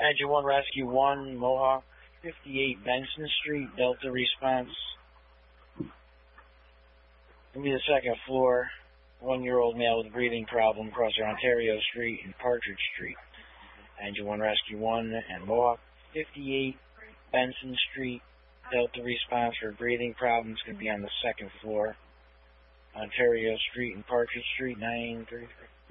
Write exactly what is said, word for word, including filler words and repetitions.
Engine one Rescue one, Mohawk, fifty-eight Benson Street, Delta response. Give me the second floor. One-year-old male with breathing problem, crosser Ontario Street and Partridge Street. Engine one Rescue one and Mohawk, fifty-eight Benson Street, Delta response for breathing problems. Going to be on the second floor. Ontario Street and Partridge Street, nine three three.